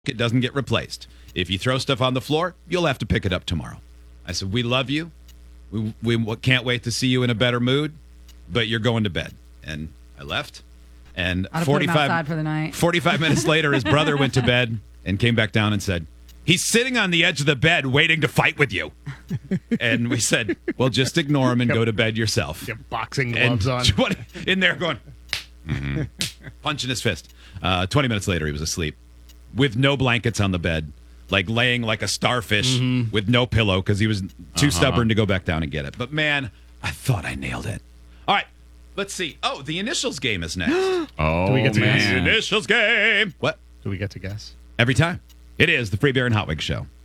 it doesn't get replaced. If you throw stuff on the floor, you'll have to pick it up tomorrow. I said, we love you. We can't wait to see you in a better mood, but you're going to bed. And I left. And I'd have put him outside for the night. 45 minutes later, his brother went to bed and came back down and said, he's sitting on the edge of the bed waiting to fight with you. And we said, well, just ignore him and go to bed yourself. Get boxing gloves on. In there going, punching his fist. 20 minutes later, he was asleep with no blankets on the bed, like laying like a starfish with no pillow because he was too stubborn to go back down and get it. But, man, I thought I nailed it. All right, let's see. Oh, the initials game is next. Do we get to guess? Initials game. What? Do we get to guess? Every time. It is the Free Beer and Hot Wings Show.